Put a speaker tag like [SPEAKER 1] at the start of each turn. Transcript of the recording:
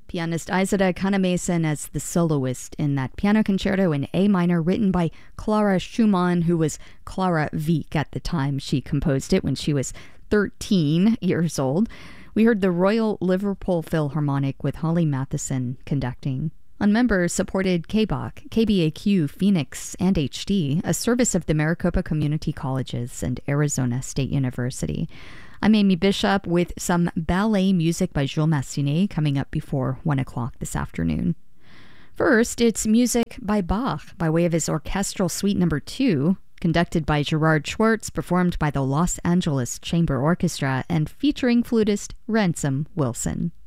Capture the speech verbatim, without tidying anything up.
[SPEAKER 1] Pianist Isadora Kannemason as the soloist in that piano concerto in A minor written by Clara Schumann, who was Clara Wieck at the time she composed it when she was thirteen years old. We heard the Royal Liverpool Philharmonic with Holly Matheson conducting. On members supported K B O C, K B A Q, Phoenix, and H D, a service of the Maricopa Community Colleges and Arizona State University. I'm Amy Bishop with some ballet music by Jules Massenet coming up before one o'clock this afternoon. First, it's music by Bach by way of his Orchestral Suite Number two, conducted by Gerard Schwartz, performed by the Los Angeles Chamber Orchestra, and featuring flutist Ransom Wilson.